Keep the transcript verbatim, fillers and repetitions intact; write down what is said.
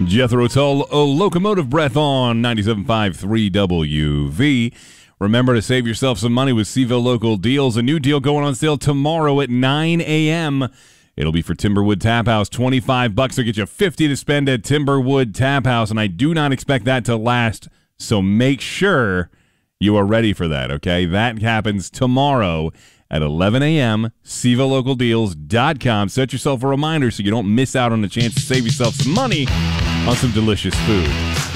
Jethro Tull, a Locomotive Breath on ninety-seven point five three W V. Remember to save yourself some money with Seaville Local Deals. A new deal going on sale tomorrow at nine a.m. It'll be for Timberwood Tap House. twenty-five bucks will get you fifty to spend at Timberwood Tap House, and I do not expect that to last, so make sure you are ready for that, okay? That happens tomorrow at eleven a.m., Seaville Local Deals dot com. Set yourself a reminder so you don't miss out on the chance to save yourself some money on some delicious food.